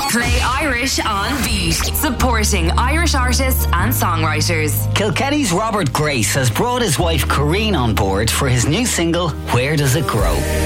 Play Irish on Beat, supporting Irish artists and songwriters. Kilkenny's Robert Grace has brought his wife Corinne on board for his new single, Where Does It Grow?